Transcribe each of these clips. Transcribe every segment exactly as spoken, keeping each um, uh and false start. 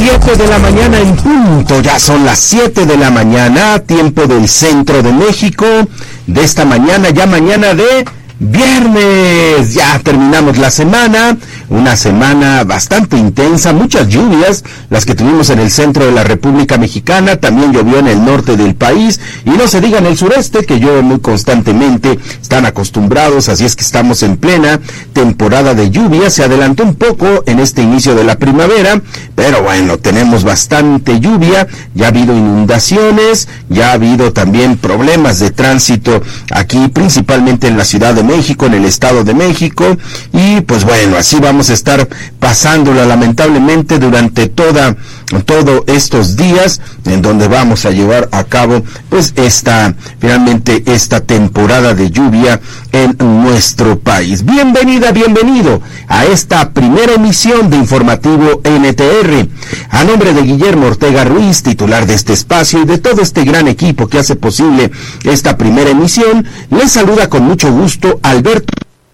siete de la mañana en punto, ya son las siete de la mañana, tiempo del centro de México, de esta mañana, ya mañana de viernes, ya terminamos la semana, una semana bastante intensa, muchas lluvias, las que tuvimos en el centro de la República Mexicana, también llovió en el norte del país, y no se diga en el sureste, que llueve muy constantemente, están acostumbrados, así es que estamos en plena temporada de lluvia, se adelantó un poco en este inicio de la primavera, pero bueno, tenemos bastante lluvia, ya ha habido inundaciones, ya ha habido también problemas de tránsito aquí, principalmente en la Ciudad de México, en el Estado de México, y pues bueno, así vamos a estar pasándola lamentablemente durante toda, todos estos días, en donde vamos a llevar a cabo pues esta, finalmente esta temporada de lluvia en nuestro país. Bienvenida, bienvenido a esta primera emisión de Informativo N T R. A nombre de Guillermo Ortega Ruiz, titular de este espacio, y de todo este gran equipo que hace posible esta primera emisión, les saluda con mucho gusto Alberto.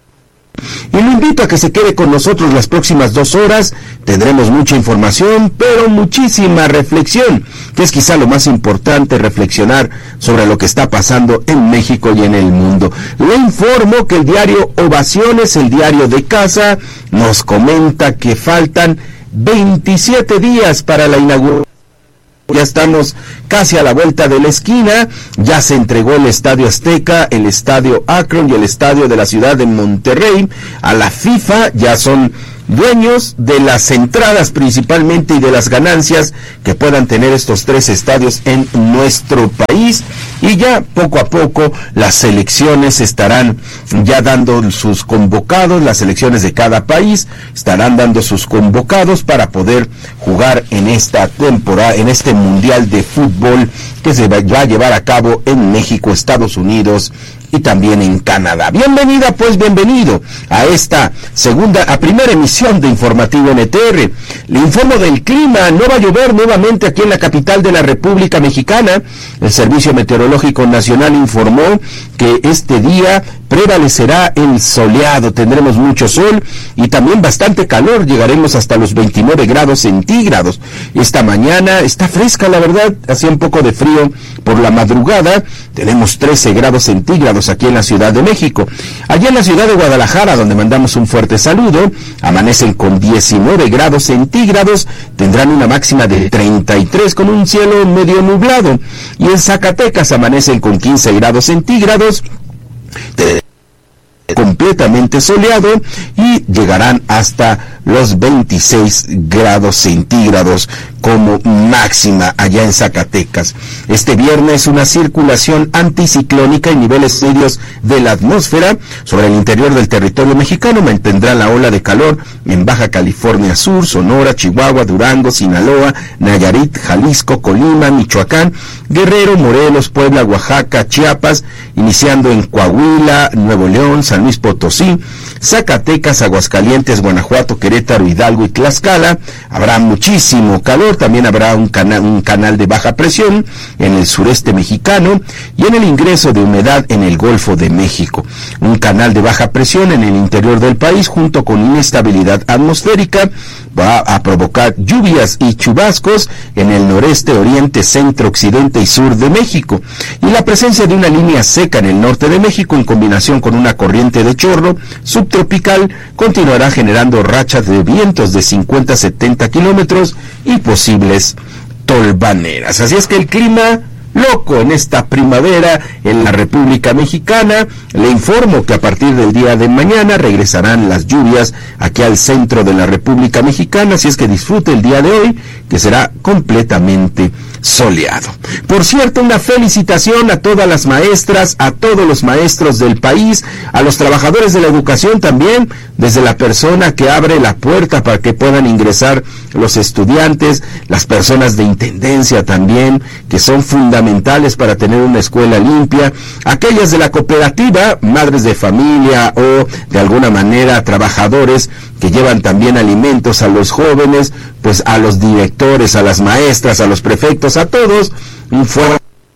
Y lo invito a que se quede con nosotros las próximas dos horas. Tendremos mucha información, pero muchísima reflexión, que es quizá lo más importante, reflexionar sobre lo que está pasando en México y en el mundo. Le informo que el diario Ovaciones, el diario de casa, nos comenta que faltan veintisiete días para la inauguración. Ya estamos casi a la vuelta de la esquina, ya se entregó el Estadio Azteca, el Estadio Akron y el Estadio de la Ciudad de Monterrey a la FIFA, ya son dueños de las entradas principalmente y de las ganancias que puedan tener estos tres estadios en nuestro país, y ya poco a poco las selecciones estarán ya dando sus convocados, las selecciones de cada país estarán dando sus convocados para poder jugar en esta temporada, en este Mundial de Fútbol que se va a llevar a cabo en México, Estados Unidos y también en Canadá. Bienvenida, pues bienvenido a esta segunda, a primera emisión de Informativo N T R. Le informo del clima, no va a llover nuevamente aquí en la capital de la República Mexicana. El Servicio Meteorológico Nacional informó que este día prevalecerá el soleado, tendremos mucho sol y también bastante calor, llegaremos hasta los veintinueve grados centígrados. Esta mañana está fresca, la verdad, hacía un poco de frío por la madrugada, tenemos trece grados centígrados aquí en la Ciudad de México. Allá en la ciudad de Guadalajara, donde mandamos un fuerte saludo, amanecen con diecinueve grados centígrados, tendrán una máxima de treinta y tres con un cielo medio nublado, y en Zacatecas amanecen con quince grados centígrados, completamente soleado, y llegarán hasta los veintiséis grados centígrados como máxima allá en Zacatecas. Este viernes una circulación anticiclónica y niveles medios de la atmósfera sobre el interior del territorio mexicano mantendrá la ola de calor en Baja California Sur, Sonora, Chihuahua, Durango, Sinaloa, Nayarit, Jalisco, Colima, Michoacán, Guerrero, Morelos, Puebla, Oaxaca, Chiapas, iniciando en Coahuila, Nuevo León, San Luis Potosí, Zacatecas, Aguascalientes, Guanajuato, Querétaro, Hidalgo y Tlaxcala. Habrá muchísimo calor, también habrá un canal, un canal de baja presión en el sureste mexicano y en el ingreso de humedad en el Golfo de México. Un canal de baja presión en el interior del país junto con inestabilidad atmosférica va a provocar lluvias y chubascos en el noreste, oriente, centro, occidente y sur de México. Y la presencia de una línea seca en el norte de México en combinación con una corriente de chorro subtropical continuará generando rachas de vientos de cincuenta a setenta kilómetros y posibles tolvaneras. Así es que el clima loco en esta primavera en la República Mexicana. Le informo que a partir del día de mañana regresarán las lluvias aquí al centro de la República Mexicana, así es que disfrute el día de hoy, que será completamente soleado. Por cierto, una felicitación a todas las maestras, a todos los maestros del país, a los trabajadores de la educación también, desde la persona que abre la puerta para que puedan ingresar los estudiantes, las personas de intendencia también, que son fundamentales para tener una escuela limpia, aquellas de la cooperativa, madres de familia o de alguna manera trabajadores que llevan también alimentos a los jóvenes, pues a los directores, a las maestras, a los prefectos, a todos, un fuerte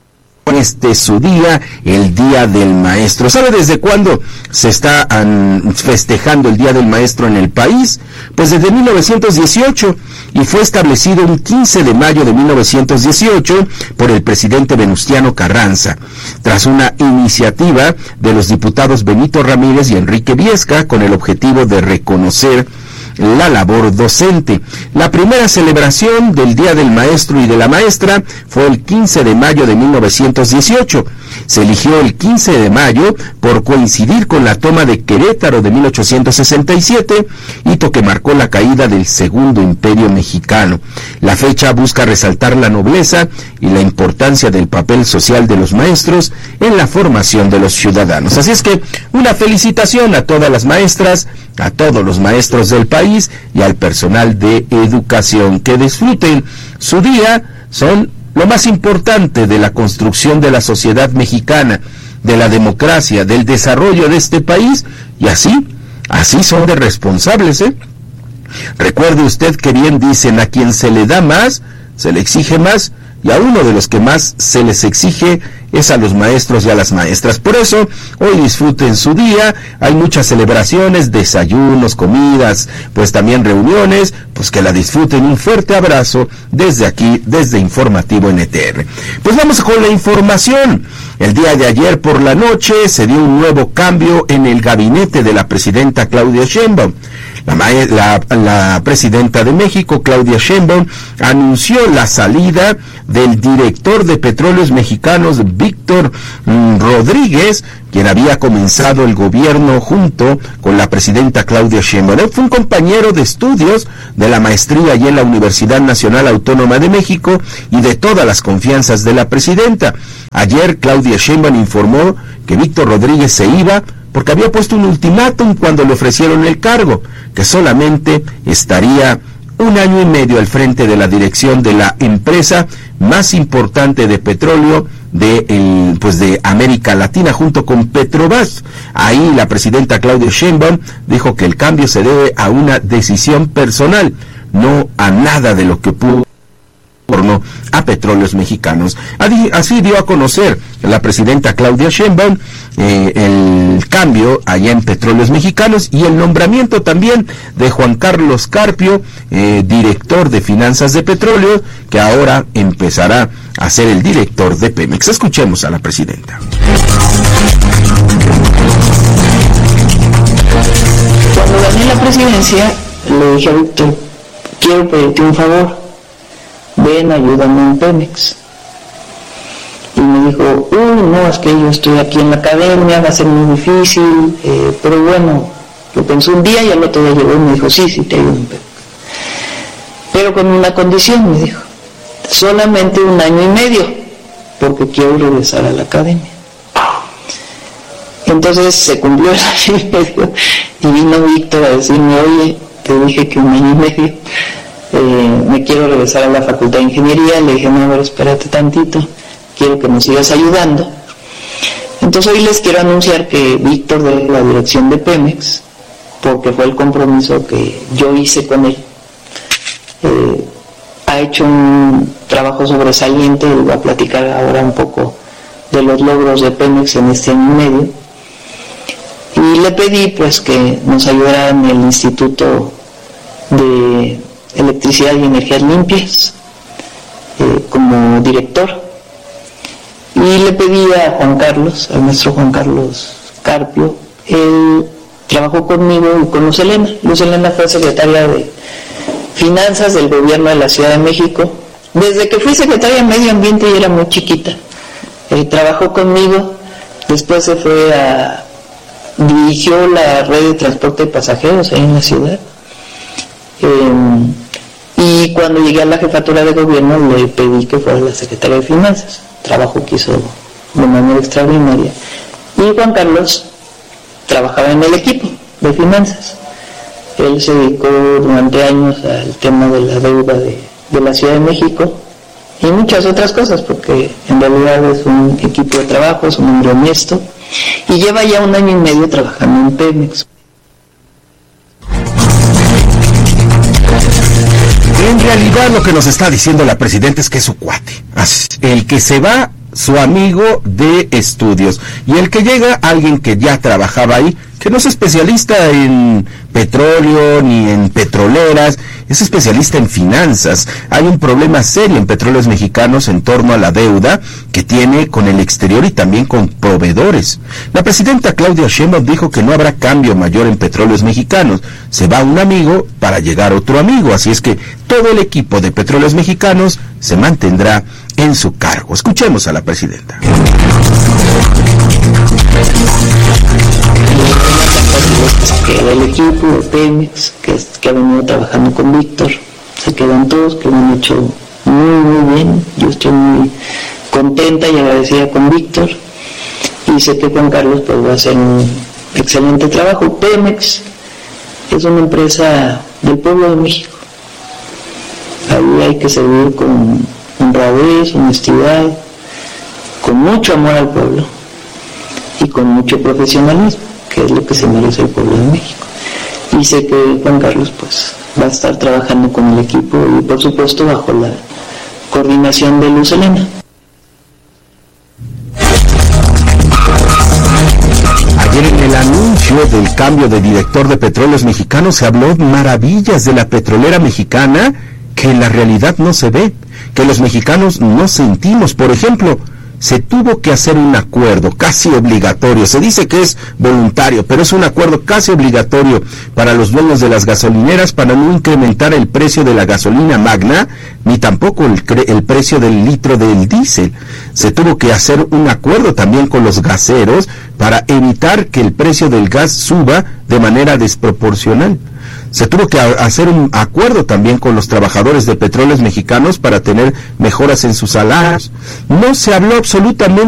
este su día, el Día del Maestro. ¿Sabe desde cuándo se está um, festejando el Día del Maestro en el país? Pues desde mil novecientos dieciocho, y fue establecido un quince de mayo de mil novecientos dieciocho por el presidente Venustiano Carranza, tras una iniciativa de los diputados Benito Ramírez y Enrique Viesca, con el objetivo de reconocer la labor docente. La primera celebración del Día del Maestro y de la Maestra fue el quince de mayo de mil novecientos dieciocho. Se eligió el quince de mayo por coincidir con la toma de Querétaro de mil ochocientos sesenta y siete, hito que marcó la caída del Segundo Imperio Mexicano. La fecha busca resaltar la nobleza y la importancia del papel social de los maestros en la formación de los ciudadanos. Así es que una felicitación a todas las maestras, a todos los maestros del país y al personal de educación. Que disfruten su día, son lo más importante de la construcción de la sociedad mexicana, de la democracia, del desarrollo de este país, y así, así son de responsables, ¿eh? Recuerde usted que bien dicen, a quien se le da más, se le exige más, y a uno de los que más se les exige es a los maestros y a las maestras. Por eso, hoy disfruten su día, hay muchas celebraciones, desayunos, comidas, pues también reuniones, pues que la disfruten. Un fuerte abrazo desde aquí, desde Informativo N T R. Pues vamos con la información. El día de ayer por la noche se dio un nuevo cambio en el gabinete de la presidenta Claudia Sheinbaum. La, la, la presidenta de México, Claudia Sheinbaum, anunció la salida del director de Petróleos Mexicanos, Víctor mm, Rodríguez, quien había comenzado el gobierno junto con la presidenta Claudia Sheinbaum. Él fue un compañero de estudios de la maestría allí en la Universidad Nacional Autónoma de México y de todas las confianzas de la presidenta. Ayer Claudia Sheinbaum informó que Víctor Rodríguez se iba porque había puesto un ultimátum cuando le ofrecieron el cargo, que solamente estaría un año y medio al frente de la dirección de la empresa más importante de petróleo de, el, pues de América Latina, junto con Petrobras. Ahí la presidenta Claudia Sheinbaum dijo que el cambio se debe a una decisión personal, no a nada de lo que pudo torno a Petróleos Mexicanos. Así dio a conocer la presidenta Claudia Sheinbaum eh, el cambio allá en Petróleos Mexicanos y el nombramiento también de Juan Carlos Carpio, eh, director de Finanzas de Petróleo, que ahora empezará a ser el director de Pemex. Escuchemos a la presidenta. Cuando gané la presidencia, le dije a Víctor, quiero pedirte un favor, ven, ayúdame en Pemex. Y me dijo, uy, no, es que yo estoy aquí en la academia, va a ser muy difícil, eh, pero bueno, lo pensó un día y al otro día llegó y me dijo, sí, sí, te ayudo en Pemex. Pero con una condición, me dijo, solamente un año y medio, porque quiero regresar a la academia. Entonces se cumplió el año y medio y vino Víctor a decirme, oye, te dije que un año y medio. Eh, me quiero regresar a la Facultad de Ingeniería. Le dije, no, a ver, espérate tantito, quiero que nos sigas ayudando. Entonces hoy les quiero anunciar que Víctor de la dirección de Pemex, porque fue el compromiso que yo hice con él, eh, ha hecho un trabajo sobresaliente. Él va a platicar ahora un poco de los logros de Pemex en este año y medio, y le pedí pues que nos ayudara en el Instituto de Electricidad y Energías Limpias eh, como director, y le pedí a Juan Carlos, al maestro Juan Carlos Carpio. Él trabajó conmigo y con Luz Helena. Luz Helena fue secretaria de Finanzas del gobierno de la Ciudad de México desde que fui secretaria de Medio Ambiente y era muy chiquita. Eh, trabajó conmigo, después se fue a dirigió la red de transporte de pasajeros ahí en la ciudad. Eh, y cuando llegué a la jefatura de gobierno le pedí que fuera la secretaria de Finanzas, trabajo que hizo de manera extraordinaria. Y Juan Carlos trabajaba en el equipo de finanzas. Él se dedicó durante años al tema de la deuda de, de la Ciudad de México y muchas otras cosas, porque en realidad es un equipo de trabajo, es un hombre honesto, y lleva ya un año y medio trabajando en Pemex. En realidad lo que nos está diciendo la presidenta es que es su cuate. El que se va, su amigo de estudios. Y el que llega, alguien que ya trabajaba ahí, que no es especialista en petróleo ni en petroleras, es especialista en finanzas. Hay un problema serio en Petróleos Mexicanos en torno a la deuda que tiene con el exterior y también con proveedores. La presidenta Claudia Sheinbaum dijo que no habrá cambio mayor en Petróleos Mexicanos. Se va un amigo para llegar otro amigo, así es que todo el equipo de Petróleos Mexicanos se mantendrá en su cargo. Escuchemos a la presidenta. Que el equipo de Pemex, que, que ha venido trabajando con Víctor, se quedan todos, que lo han hecho muy, muy bien. Yo estoy muy contenta y agradecida con Víctor, y sé que Juan Carlos pues va a hacer un excelente trabajo. Pemex es una empresa del pueblo de México. Ahí hay que servir con honradez, honestidad, con mucho amor al pueblo y con mucho profesionalismo, que es lo que se merece el pueblo de México. Y sé que Juan Carlos pues va a estar trabajando con el equipo y por supuesto bajo la coordinación de Luz Helena. Ayer en el anuncio del cambio de director de Petróleos Mexicanos se habló maravillas de la petrolera mexicana que en la realidad no se ve, que los mexicanos no sentimos. Por ejemplo, se tuvo que hacer un acuerdo casi obligatorio, se dice que es voluntario, pero es un acuerdo casi obligatorio para los dueños de las gasolineras para no incrementar el precio de la gasolina magna, ni tampoco el, el precio del litro del diésel. Se tuvo que hacer un acuerdo también con los gaseros para evitar que el precio del gas suba de manera desproporcional. Se tuvo que hacer un acuerdo también con los trabajadores de Petróleos Mexicanos para tener mejoras en sus salarios. No se habló absolutamente